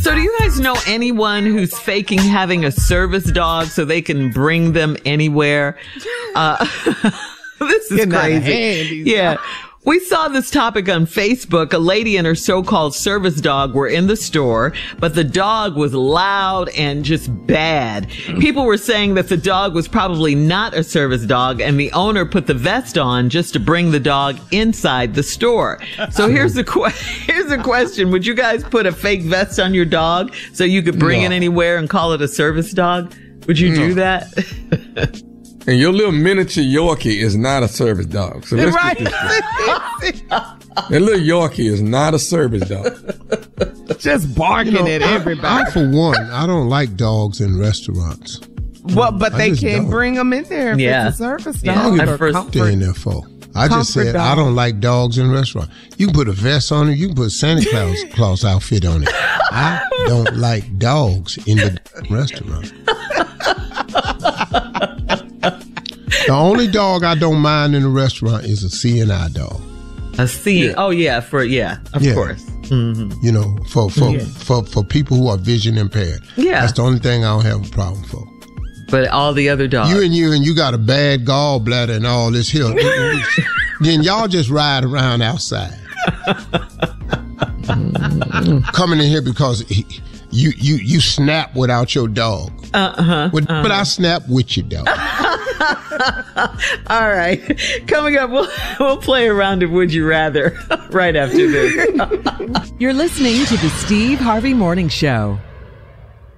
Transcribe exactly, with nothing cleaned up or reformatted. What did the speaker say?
So do you guys know anyone who's faking having a service dog so they can bring them anywhere? Uh, this is You're not crazy. handy. Yeah. We saw this topic on Facebook. A lady and her so-called service dog were in the store, but the dog was loud and just bad. People were saying that the dog was probably not a service dog, and the owner put the vest on just to bring the dog inside the store. So here's the que- here's the question. Would you guys put a fake vest on your dog so you could bring No. it anywhere and call it a service dog? Would you do that? And your little miniature Yorkie is not a service dog. So let's Right. get this straight. That little Yorkie is not a service dog. Just barking You know, at I- everybody. I, for one, I don't like dogs in restaurants. Well, but I they just can don't. bring them in there if Yeah. it's a service Yeah. I don't dog. give I a first- fuck they're in there for. I just Comfort said dog. I don't like dogs in restaurants. You can put a vest on it. You can put Santa Claus Claus outfit on it. I don't like dogs in the restaurant. The only dog I don't mind in a restaurant is a C N I dog. A C. Oh yeah, for yeah, of Yeah. course. Mm-hmm. You know, for for, Yeah. for for people who are vision impaired. Yeah. That's the only thing I don't have a problem for. But all the other dogs. You and you and you got a bad gallbladder and all this here. Then y'all just ride around outside. Coming in here because he, you you you snap without your dog. Uh-huh. But, but I snap with your dog. All right. Coming up, we'll, we'll play a round of Would You Rather right after this. You're listening to the Steve Harvey Morning Show.